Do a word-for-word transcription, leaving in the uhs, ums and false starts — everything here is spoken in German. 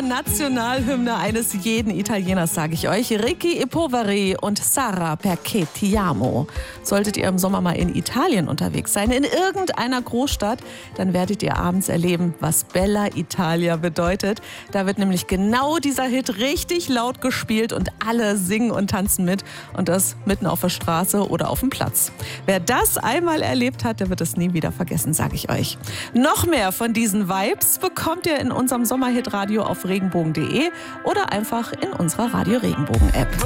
Nationalhymne eines jeden Italieners, sage ich euch. Ricky e Poveri und Sarà perché ti amo. Solltet ihr im Sommer mal in Italien unterwegs sein, in irgendeiner Großstadt, dann werdet ihr abends erleben, was Bella Italia bedeutet. Da wird nämlich genau dieser Hit richtig laut gespielt und alle singen und tanzen mit. Und das mitten auf der Straße oder auf dem Platz. Wer das einmal erlebt hat, der wird es nie wieder vergessen, sage ich euch. Noch mehr von diesen Vibes bekommt ihr in unserem Sommerhit-Radio auf regenbogen punkt de oder einfach in unserer Radio Regenbogen-App.